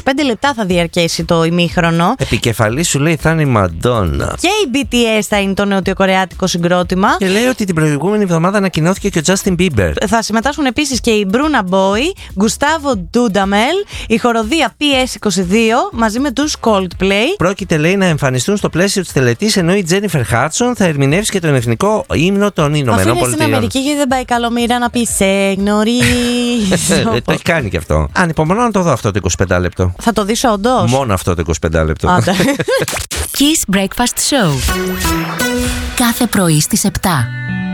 λεπτά θα διαρκέσει το ημίχρονο. Επικεφαλή σου λέει θα είναι η Μαντόνα. Και η BTS θα είναι το νεοτιοκορεάτικο συγκρότημα. Και λέει ότι την προηγούμενη εβδομάδα ανακοινώθηκε και ο Justin Bieber. Θα συμμετάσχουν επίσης και η Bruna Boy, Gustavo Dudamel, η χοροδία PS22 μαζί με τους Coldplay. Πρόκειται, λέει, να εμφανιστούν στο πλαίσιο της τελετής, ενώ η Jennifer Hudson θα ερμηνεύσει και τον εθνικό ύμνο των Ηνωμένων Πολιτειών. Αφού είναι στην Αμερική και δεν πάει καλό μοίρα να πει σε γνωρίζω. Το έχει κάνει και αυτό. Ανυπομονώ να το δω αυτό το 25 λεπτό. Θα το δεις όντως? Μόνο αυτό το 25 λεπτό. Kiss Breakfast Show. Κάθε πρωί στις 7.